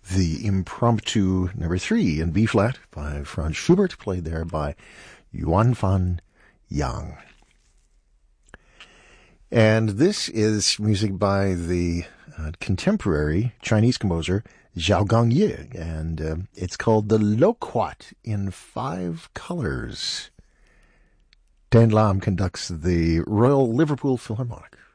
the Impromptu number 3 in B-flat by Franz Schubert, played there by Yuan Fan Yang. And this is music by the contemporary Chinese composer Zhao Gangye, and it's called the Loquat in 5 Colors. Dan Lam conducts the Royal Liverpool Philharmonic.